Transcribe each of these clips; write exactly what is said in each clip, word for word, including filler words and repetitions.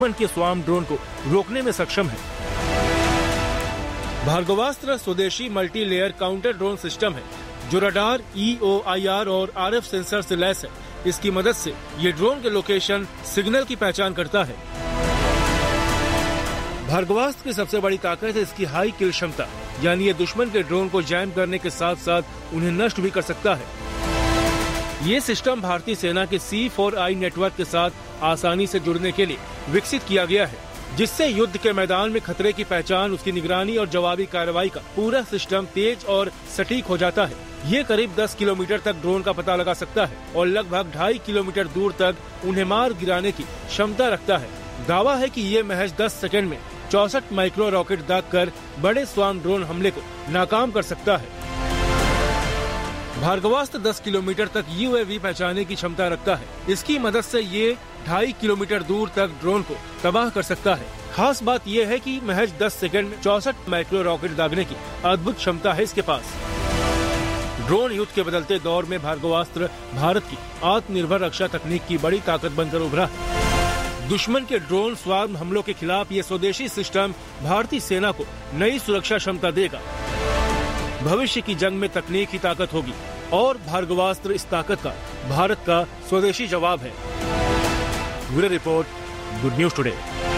के swarm drone को रोकने में सक्षम है। भार्गवास्त्र स्वदेशी multi layer counter drone system है जो radar, E O I R और आर एफ सेंसर से लैस है। इसकी मदद से ये ड्रोन के लोकेशन सिग्नल की पहचान करता है। भार्गवास्त्र की सबसे बड़ी ताकत है इसकी हाई किल क्षमता, यानी ये दुश्मन के ड्रोन को जैम करने के साथ साथ उन्हें नष्ट भी कर सकता है। ये सिस्टम भारतीय सेना के सी फोर आई नेटवर्क के साथ आसानी से जुड़ने के लिए विकसित किया गया है, जिससे युद्ध के मैदान में खतरे की पहचान, उसकी निगरानी और जवाबी कार्रवाई का पूरा सिस्टम तेज और सटीक हो जाता है। ये करीब दस किलोमीटर तक ड्रोन का पता लगा सकता है और लगभग ढाई किलोमीटर दूर तक उन्हें मार गिराने की क्षमता रखता है। दावा है कि ये महज दस सेकंड में चौसठ माइक्रो रॉकेट दागकर बड़े स्वार्म ड्रोन हमले को नाकाम कर सकता है। भार्गवास्त्र दस किलोमीटर तक यू ए वी पहचानने की क्षमता रखता है। इसकी मदद से ये ढाई किलोमीटर दूर तक ड्रोन को तबाह कर सकता है। खास बात यह है कि महज दस सेकंड में चौसठ माइक्रो रॉकेट दागने की अद्भुत क्षमता है इसके पास। ड्रोन युद्ध के बदलते दौर में भार्गवास्त्र भारत की आत्मनिर्भर रक्षा तकनीक की बड़ी ताकत बनकर उभरा है। दुश्मन के ड्रोन स्वार्म हमलों के खिलाफ ये स्वदेशी सिस्टम भारतीय सेना को नई सुरक्षा क्षमता देगा। भविष्य की जंग में तकनीक की ताकत होगी और भार्गवास्त्र इस ताकत का भारत का स्वदेशी जवाब है। Bureau report, good news today.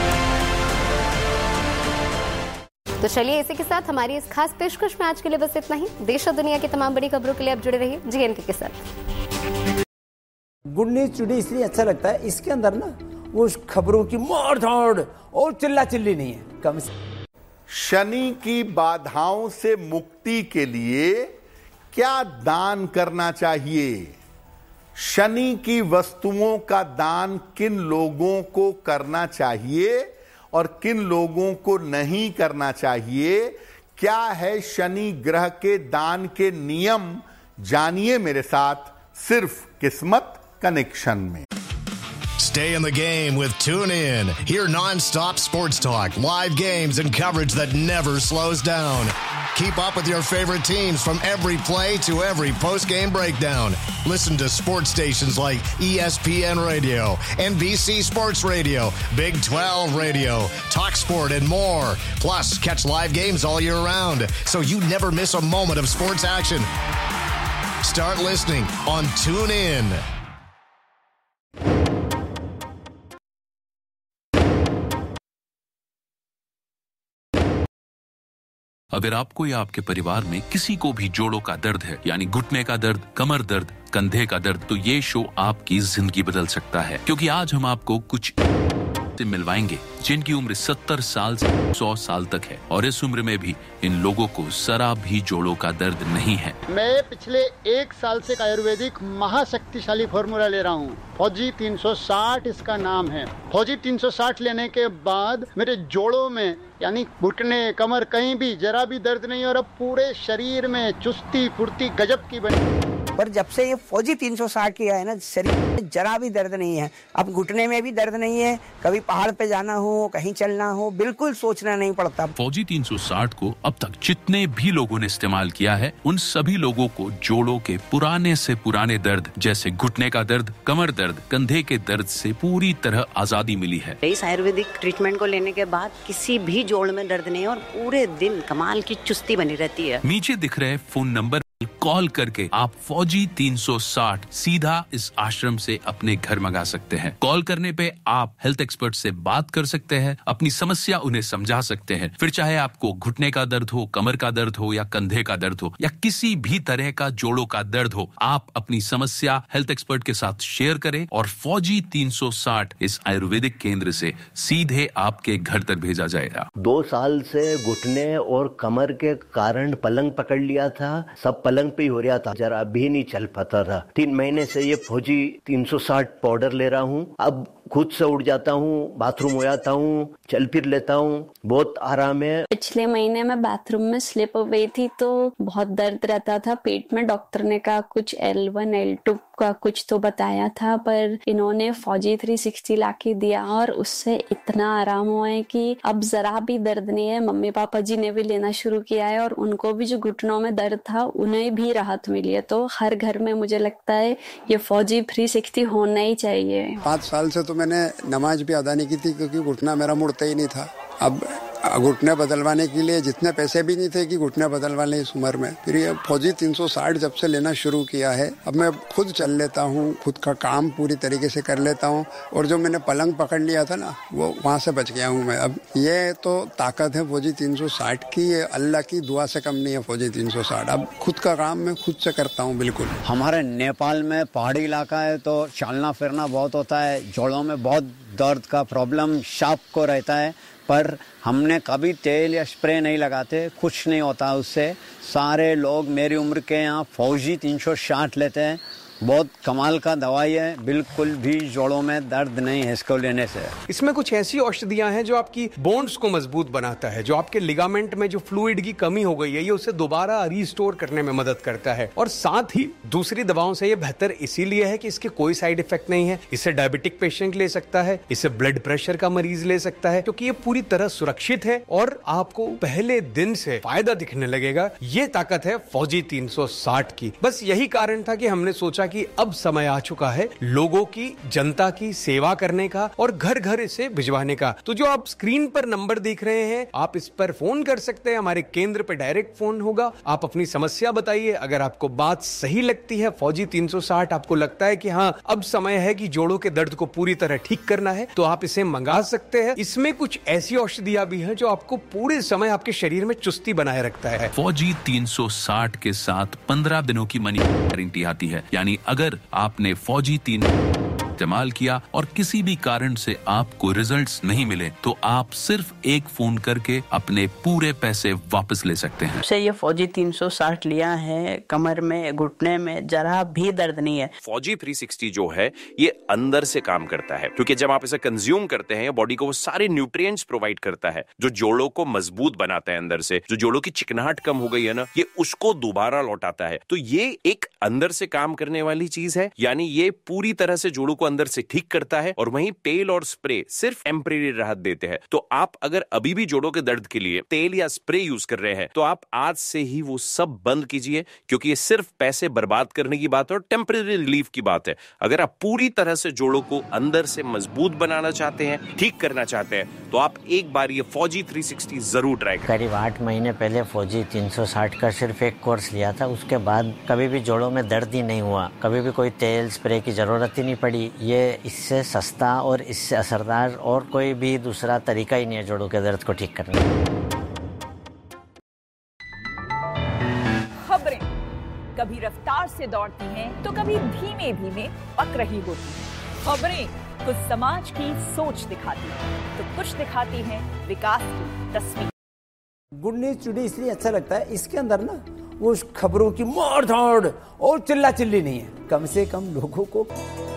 तो चलिए इसी के साथ हमारी इस खास पेशकश में आज के लिए बस इतना ही। देश और दुनिया की तमाम बड़ी खबरों के लिए आप जुड़े रहिए जी एन के के साथ। गुड न्यूज टुडे इसलिए अच्छा लगता है, इसके अंदर ना वो खबरों की मार धाड़ और चिल्ला चिल्ली नहीं है, कम से शनि की बाधाओं से मुक्ति के लिए क्या दान करना चाहिए? शनि की वस्तुओं का दान किन लोगों को करना चाहिए और किन लोगों को नहीं करना चाहिए? क्या है शनि ग्रह के दान के नियम? जानिए मेरे साथ सिर्फ किस्मत कनेक्शन में। Stay in the game with TuneIn. Hear non-stop sports talk, live games, and coverage that never slows down. Keep up with your favorite teams from every play to every post-game breakdown. Listen to sports stations like E S P N Radio, N B C Sports Radio, Big twelve Radio, TalkSport, and more. Plus, catch live games all year round, so you never miss a moment of sports action. Start listening on TuneIn. अगर आपको या आपके परिवार में किसी को भी जोड़ों का दर्द है, यानी घुटने का दर्द, कमर दर्द, कंधे का दर्द, तो ये शो आपकी जिंदगी बदल सकता है, क्योंकि आज हम आपको कुछ से मिलवाएंगे जिनकी उम्र सत्तर साल से सौ साल तक है और इस उम्र में भी इन लोगों को जरा भी जोड़ों का दर्द नहीं है। मैं पिछले एक साल से आयुर्वेदिक महाशक्तिशाली फॉर्मूला ले रहा हूँ। फौजी तीन सौ साठ इसका नाम है। फौजी तीन सौ साठ लेने के बाद मेरे जोड़ों में यानी घुटने, कमर, कहीं भी जरा भी दर्द नहीं और अब पूरे शरीर में चुस्ती फुर्ती गजब की बनी। पर जब से ये फौजी तीन सौ साठ किया है ना, शरीर में जरा भी दर्द नहीं है। अब घुटने में भी दर्द नहीं है, कभी पहाड़ पे जाना हो, कहीं चलना हो, बिल्कुल सोचना नहीं पड़ता। फौजी तीन सौ साठ को अब तक जितने भी लोगों ने इस्तेमाल किया है, उन सभी लोगों को जोड़ों के पुराने से पुराने दर्द जैसे घुटने का दर्द, कमर दर्द, कंधे के दर्द से पूरी तरह आजादी मिली है। इस आयुर्वेदिक ट्रीटमेंट को लेने के बाद किसी भी जोड़ में दर्द नहीं और पूरे दिन कमाल की चुस्ती बनी रहती है। नीचे दिख रहे फोन नंबर कॉल करके आप फौजी तीन सौ साठ सीधा इस आश्रम से अपने घर मंगा सकते हैं। कॉल करने पे आप हेल्थ एक्सपर्ट से बात कर सकते हैं, अपनी समस्या उन्हें समझा सकते हैं। फिर चाहे आपको घुटने का दर्द हो, कमर का दर्द हो या कंधे का दर्द हो या किसी भी तरह का जोड़ों का दर्द हो, आप अपनी समस्या हेल्थ एक्सपर्ट के साथ शेयर करें और फौजी तीन सौ साठ इस आयुर्वेदिक केंद्र से सीधे आपके घर तक भेजा जाएगा। दो साल से घुटने और कमर के कारण पलंग पकड़ लिया था, सब पलंग पे ही हो रहा था, जरा भी नहीं चल पाता था। तीन महीने से ये फौजी तीन सौ साठ पाउडर ले रहा हूँ। अब खुद से उठ जाता हूँ, बाथरूम हो जाता हूँ, चल फिर लेता हूँ, बहुत आराम है। पिछले महीने में बाथरूम में स्लिप हो गई थी तो बहुत दर्द रहता था पेट में। डॉक्टर ने कहा कुछ एल वन एल टू का कुछ तो बताया था, पर इन्होंने फौजी थ्री सिक्सटी लाके दिया और उससे इतना आराम हुआ है कि अब जरा भी दर्द नहीं है। मम्मी पापा जी ने भी लेना शुरू किया है और उनको भी जो घुटनों में दर्द था उन्हें भी राहत मिली है। तो हर घर में मुझे लगता है ये फौजी थ्री सिक्सटी होना ही चाहिए। पाँच साल से तो मैंने नमाज भी अदा नहीं की थी क्योंकि घुटना मेरा मुड़ता ही नहीं था। अब घुटने बदलवाने के लिए जितने पैसे भी नहीं थे कि घुटने बदलवा लें इस उम्र में। फिर ये फौजी तीन सौ साठ जब से लेना शुरू किया है, अब मैं खुद चल लेता हूँ, खुद का काम पूरी तरीके से कर लेता हूँ। और जो मैंने पलंग पकड़ लिया था ना, वो वहाँ से बच गया हूँ मैं। अब ये तो ताकत है फौजी तीन सौ साठ की, ये अल्लाह की दुआ से कम नहीं है फौजी तीन सौ साठ। अब खुद का काम मैं खुद से करता हूँ बिल्कुल। हमारे नेपाल में पहाड़ी इलाका है तो चलना फिरना बहुत होता है, जोड़ों में बहुत दर्द का प्रॉब्लम शाप को रहता है, पर हमने कभी तेल या स्प्रे नहीं लगाते, कुछ नहीं होता उससे। सारे लोग मेरी उम्र के यहाँ फौजी तीन सौ साठ लेते हैं। बहुत कमाल का दवाई है, बिल्कुल भी जोड़ों में दर्द नहीं है इसको लेने से। इसमें कुछ ऐसी औषधियां हैं जो आपकी बोन्स को मजबूत बनाता है, जो आपके लिगामेंट में जो फ्लूइड की कमी हो गई है ये उसे दोबारा रिस्टोर करने में मदद करता है। और साथ ही दूसरी दवाओं से ये बेहतर इसीलिए है कि इसके कोई साइड इफेक्ट नहीं है। इसे डायबिटिक पेशेंट ले सकता है, इसे ब्लड प्रेशर का मरीज ले सकता है, क्योंकि ये पूरी तरह सुरक्षित है और आपको पहले दिन से फायदा दिखने लगेगा। ये ताकत है फौजी तीन सौ साठ की। बस यही कारण था कि हमने सोचा कि अब समय आ चुका है लोगों की, जनता की सेवा करने का और घर घर इसे भिजवाने का। तो जो आप स्क्रीन पर नंबर देख रहे हैं, आप इस पर फोन कर सकते हैं। हमारे केंद्र पे डायरेक्ट फोन होगा। आप अपनी समस्या बताइए। अगर आपको बात सही लगती है, फौजी तीन सौ साठ आपको लगता है कि हाँ अब समय है कि जोड़ों के दर्द को पूरी तरह ठीक करना है, तो आप इसे मंगा सकते हैं। इसमें कुछ ऐसी औषधियां भी हैं जो आपको पूरे समय आपके शरीर में चुस्ती बनाए रखता है। फौजी तीन सौ साठ के साथ पंद्रह दिनों की मनी गारंटी आती है, यानी अगर आपने फौजी तीन इस्तेमाल किया और किसी भी कारण से आपको रिजल्ट्स नहीं मिले, तो आप सिर्फ एक फोन करके अपने पूरे पैसे वापस ले सकते हैं। से ये फौजी तीन सौ साठ लिया है, कमर में घुटने में जरा भी दर्द नहीं है। फौजी थ्री सिक्सटी जो है ये अंदर से काम करता है, क्योंकि जब आप इसे कंज्यूम करते हैं बॉडी को वो सारे न्यूट्रिएंट्स प्रोवाइड करता है जो जोड़ों को मजबूत बनाता है। अंदर से जो जोड़ों की चिकनाहट कम हो गई है ना, ये उसको दोबारा लौटाता है। तो ये एक अंदर से काम करने वाली चीज है, यानी ये पूरी तरह से जोड़ों को अंदर से ठीक करता है। और वहीं तेल और स्प्रे सिर्फ टेम्परेरी राहत देते हैं। तो आप अगर अभी भी जोड़ों के दर्द के लिए तेल या स्प्रे यूज कर रहे हैं, तो आप आज से ही वो सब बंद कीजिए, क्योंकि ये सिर्फ पैसे बर्बाद करने की बात है और टेम्परेरी रिलीफ की बात है। अगर आप पूरी तरह से जोड़ों को अंदर से मजबूत बनाना चाहते हैं, ठीक करना चाहते हैं, तो आप एक बार ये फौजी थ्री सिक्सटी जरूर ट्राई करें। करीब आठ महीने पहले फौजी तीन सौ साठ का सिर्फ एक कोर्स लिया था, उसके बाद कभी भी जोड़ों में दर्द ही नहीं हुआ, कभी भी कोई तेल स्प्रे की जरूरत ही नहीं पड़ी। ये इससे सस्ता और इससे असरदार और कोई भी दूसरा तरीका ही नहीं है जोड़ों के दर्द को ठीक करने का। खबरें कभी रफ्तार से दौड़ती हैं तो कभी धीमे धीमे पक रही होती हैं। खबरें कुछ समाज की सोच दिखाती हैं तो कुछ दिखाती हैं विकास की तस्वीर। गुड न्यूज टुडे इसलिए अच्छा लगता है, इसके अंदर ना वो खबरों की मार धाड़ और चिल्ला चिल्ली नहीं है। कम से कम लोगों को